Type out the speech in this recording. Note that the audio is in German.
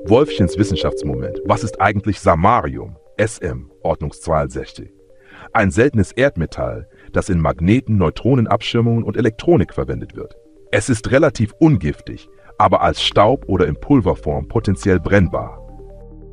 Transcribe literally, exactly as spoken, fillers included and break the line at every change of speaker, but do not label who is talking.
Wolfchens Wissenschaftsmoment. Was ist eigentlich Samarium? S M, ordnungszweiundsechzig. Ein seltenes Erdmetall, das in Magneten, Neutronenabschirmungen und Elektronik verwendet wird. Es ist relativ ungiftig, aber als Staub oder in Pulverform potenziell brennbar.